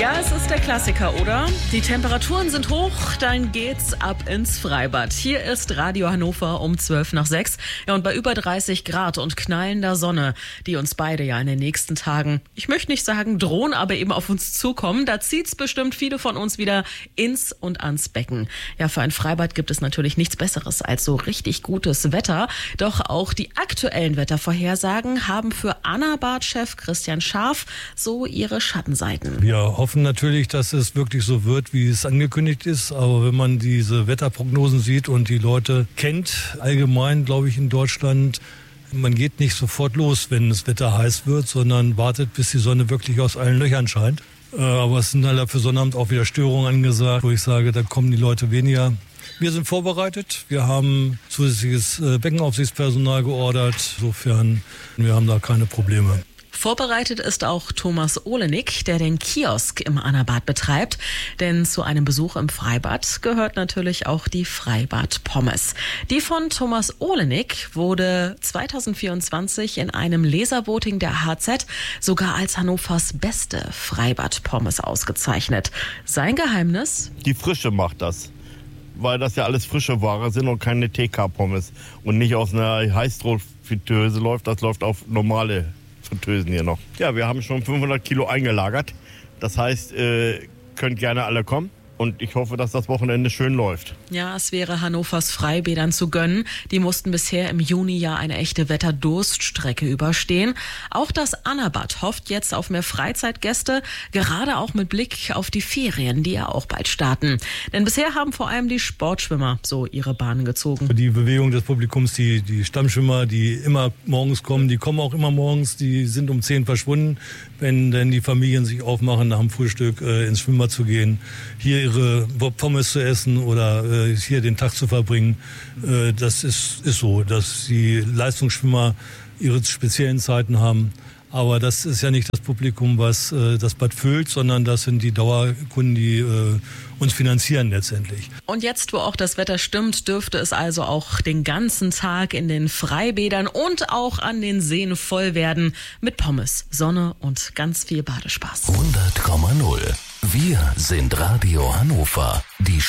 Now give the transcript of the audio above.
Ja, es ist der Klassiker, oder? Die Temperaturen sind hoch, dann geht's ab ins Freibad. Hier ist Radio Hannover um 5:12. Ja, und bei über 30 Grad und knallender Sonne, die uns beide ja in den nächsten Tagen, ich möchte nicht sagen drohen, aber eben auf uns zukommen, da zieht's bestimmt viele von uns wieder ins und ans Becken. Ja, für ein Freibad gibt es natürlich nichts Besseres als so richtig gutes Wetter. Doch auch die aktuellen Wettervorhersagen haben für Annabad-Chef Christian Scharf so ihre Schattenseiten. Wir hoffen natürlich, dass es wirklich so wird, wie es angekündigt ist. Aber wenn man diese Wetterprognosen sieht und die Leute kennt, allgemein, glaube ich, in Deutschland, man geht nicht sofort los, wenn das Wetter heiß wird, sondern wartet, bis die Sonne wirklich aus allen Löchern scheint. Aber es sind halt für Sonnabend auch wieder Störungen angesagt, wo ich sage, da kommen die Leute weniger. Wir sind vorbereitet. Wir haben zusätzliches Beckenaufsichtspersonal geordert. Insofern, wir haben da keine Probleme. Vorbereitet ist auch Thomas Olenik, der den Kiosk im Annabad betreibt. Denn zu einem Besuch im Freibad gehört natürlich auch die Freibad-Pommes. Die von Thomas Olenik wurde 2024 in einem Leservoting der HZ sogar als Hannovers beste Freibad-Pommes ausgezeichnet. Sein Geheimnis? Die Frische macht das. Weil das ja alles frische Ware sind und keine TK-Pommes. Und nicht aus einer Heißdruckfritteuse läuft, das läuft auf normale Fritteusen hier noch. Ja, wir haben schon 500 Kilo eingelagert. Das heißt, könnt gerne alle kommen. Und ich hoffe, dass das Wochenende schön läuft. Ja, es wäre Hannovers Freibädern zu gönnen. Die mussten bisher im Juni ja eine echte Wetterdurststrecke überstehen. Auch das Annabad hofft jetzt auf mehr Freizeitgäste, gerade auch mit Blick auf die Ferien, die ja auch bald starten. Denn bisher haben vor allem die Sportschwimmer so ihre Bahnen gezogen. Die Bewegung des Publikums, die Stammschwimmer, die immer morgens kommen, die kommen auch immer morgens, die sind um 10 verschwunden, wenn denn die Familien sich aufmachen, nach dem Frühstück ins Schwimmbad zu gehen, hier ihre Pommes zu essen oder hier den Tag zu verbringen. Das ist so, dass die Leistungsschwimmer ihre speziellen Zeiten haben. Aber das ist ja nicht das Publikum, was das Bad füllt, sondern das sind die Dauerkunden, die uns finanzieren letztendlich. Und jetzt, wo auch das Wetter stimmt, dürfte es also auch den ganzen Tag in den Freibädern und auch an den Seen voll werden mit Pommes, Sonne und ganz viel Badespaß. 100,0. Wir sind Radio Hannover. Die